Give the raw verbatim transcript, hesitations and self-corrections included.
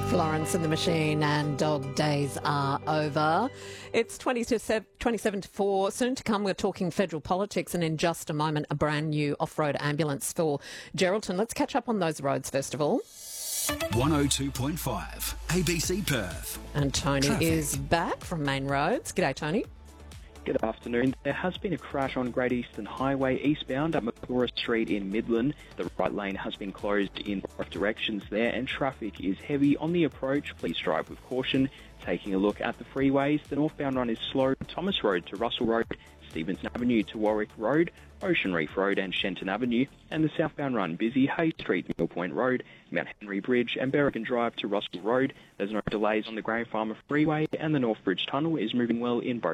Florence and the Machine and Dog Days are over. It's twenty-seven to four. Soon to come, we're talking federal politics, and in just a moment, a brand new off-road ambulance for Geraldton. Let's catch up on those roads first of all. one oh two point five A B C Perth. And Tony Traffic. is back from Main Roads. G'day, Tony. Good afternoon. There has been a crash on Great Eastern Highway eastbound at Maclura Street in Midland. The right lane has been closed in both directions there, and traffic is heavy on the approach. Please drive with caution. Taking a look at the freeways, the northbound run is slow. Thomas Road to Russell Road, Stevenson Avenue to Warwick Road, Ocean Reef Road and Shenton Avenue, and the southbound run busy Hay Street, Mill Point Road, Mount Henry Bridge and Berrigan Drive to Russell Road. There's no delays on the Grey Farmer Freeway, and the North Bridge Tunnel is moving well in both